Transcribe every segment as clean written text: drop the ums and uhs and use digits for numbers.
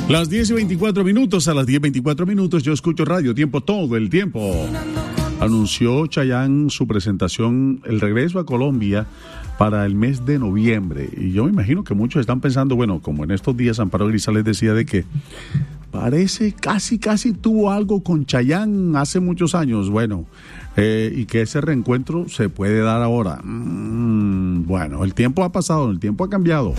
Las 10:24, a las 10:24 yo escucho Radio Tiempo todo el tiempo. Anunció Chayanne su presentación, el regreso a Colombia para el mes de noviembre. Y yo me imagino que muchos están pensando, bueno, como en estos días Amparo Grisales decía de que parece casi tuvo algo con Chayanne hace muchos años, bueno, y que ese reencuentro se puede dar ahora. Bueno, el tiempo ha pasado, el tiempo ha cambiado.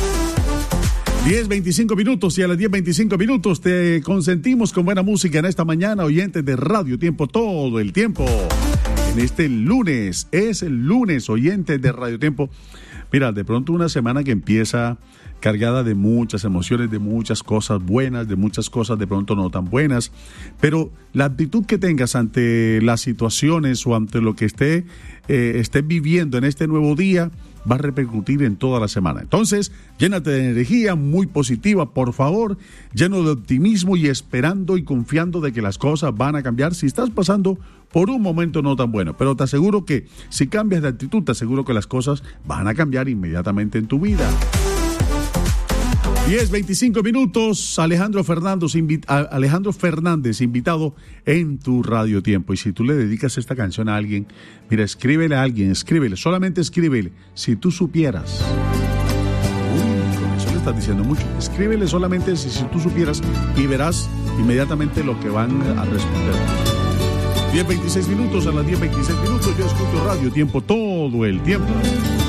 10:25 y a las 10:25 te consentimos con buena música en esta mañana, oyentes de Radio Tiempo todo el tiempo. En este lunes, es el lunes, oyentes de Radio Tiempo. Mira, de pronto una semana que empieza cargada de muchas emociones, de muchas cosas buenas, de muchas cosas de pronto no tan buenas, pero la actitud que tengas ante las situaciones o ante lo que estés viviendo en este nuevo día va a repercutir en toda la semana. Entonces, llénate de energía muy positiva, por favor, lleno de optimismo y esperando y confiando de que las cosas van a cambiar si estás pasando por un momento no tan bueno. Pero te aseguro que si cambias de actitud, te aseguro que las cosas van a cambiar inmediatamente en tu vida. 10:25, Alejandro Fernández, invitado en tu Radio Tiempo. Y si tú le dedicas esta canción a alguien, mira, escríbele a alguien, solamente escríbele, si tú supieras. Con eso le estás diciendo mucho. Escríbele solamente si tú supieras y verás inmediatamente lo que van a responder. 10:26, a las 10:26 yo escucho Radio Tiempo todo el tiempo.